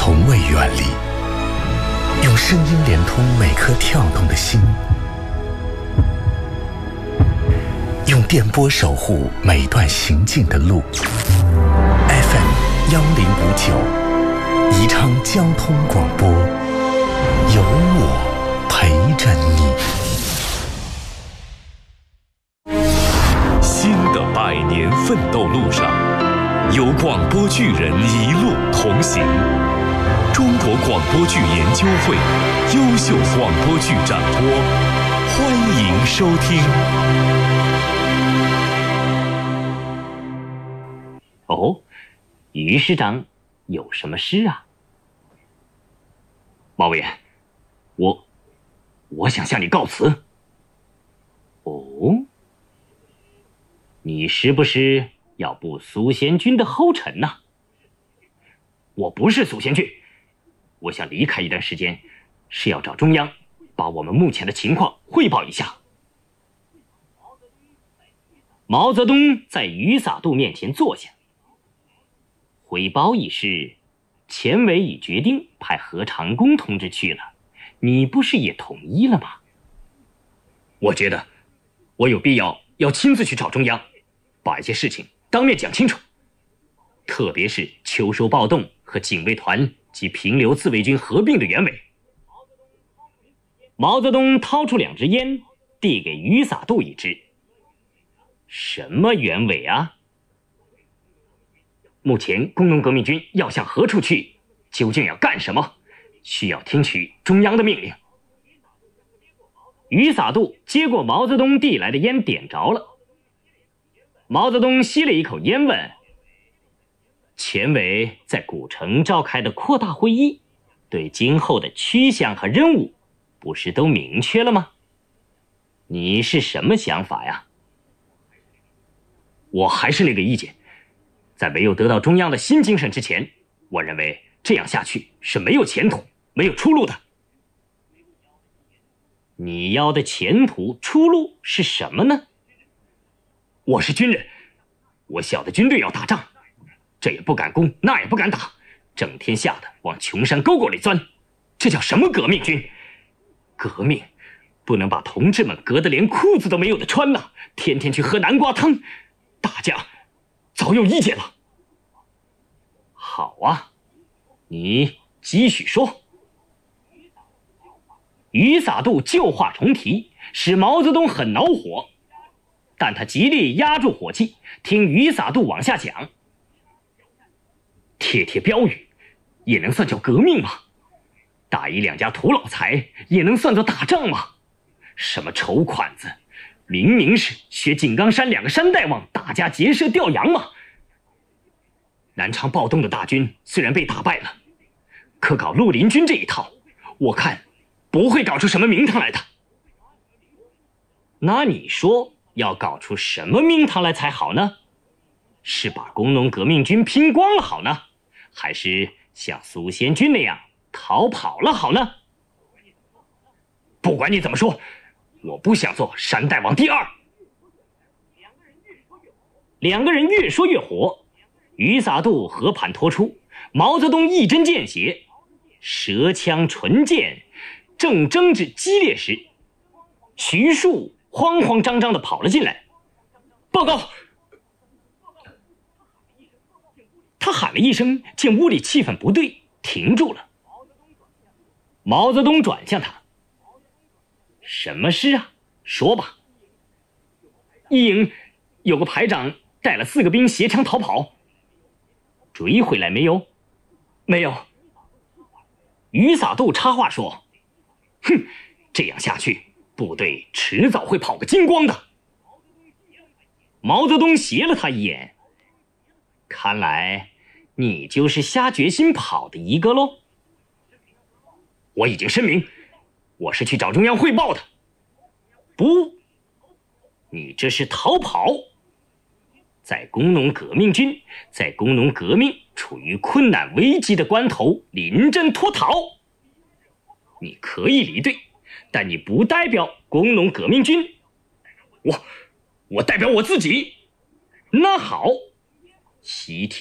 从未远离，用声音连通每颗跳动的心，用电波守护每段行进的路。FM1059，宜昌交通广播，有我陪着你。 新的100年奋斗路上，有广播剧人一路同行。中国广播剧研究会优秀广播剧展播，欢迎收听。 哦，于师长有什么事啊？ 毛委员，我想向你告辞。 哦，你是不是要步苏贤君的后尘呢？ 我不是苏贤君，我想离开一段时间，是要找中央把我们目前的情况汇报一下。 毛泽东在于洒度面前坐下，汇报一事，前委已决定派何长工同志去了，你不是也同意了吗？ 我觉得我有必要亲自去找中央，把一些事情当面讲清楚，特别是秋收暴动和警卫团及平流自卫军合并的原委。 毛泽东掏出2支烟，递给于洒度1支。什么原委啊？ 目前工农革命军要向何处去，究竟要干什么，需要听取中央的命令。 于洒度接过毛泽东递来的烟，点着了。毛泽东吸了一口烟，问：前委在古城召开的扩大会议，对今后的趋向和任务不是都明确了吗？你是什么想法呀？ 我还是那个意见，在没有得到中央的新精神之前，我认为这样下去是没有前途、没有出路的。 你要的前途、出路是什么呢？ 我是军人，我晓得军队要打仗，这也不敢攻，那也不敢打，整天吓得往穷山沟沟里钻，这叫什么革命军？革命不能把同志们革得连裤子都没有的穿了，天天去喝南瓜汤，大家早有意见了。 好啊，你继续说。于洒度旧话重提，使毛泽东很恼火，但他极力压住火气，听于洒度往下讲。 贴贴标语也能算叫革命吗？打1两家土老财也能算作打仗吗？什么丑款子，明明是学井冈山2个山大王大家结社调洋嘛。南昌暴动的大军虽然被打败了，可搞绿林军这一套，我看不会搞出什么名堂来的。 那你说要搞出什么名堂来才好呢？是把工农革命军拼光了好呢，还是像苏贤军那样逃跑了好呢？ 不管你怎么说，我不想做山大王第2。 2个人越说越火，于洒度和盘托出，毛泽东一针见血，舌枪唇剑，正争执激烈时，徐庶慌慌张张地跑了进来。报告！他喊了一声，见屋里气氛不对，停住了。毛泽东转向他：什么事啊？说吧。 一营有个排长带了4个兵携枪逃跑， 追回来没有？ 没有。 于洒度插话说： 哼，这样下去，部队迟早会跑个精光的。 毛泽东斜了他一眼：看来你就是下决心跑的一个喽。 我已经声明，我是去找中央汇报的。 不，你这是逃跑。在工农革命军，在工农革命处于困难危机的关头临阵脱逃。你可以离队，但你不代表工农革命军。 我代表我自己。 那好，习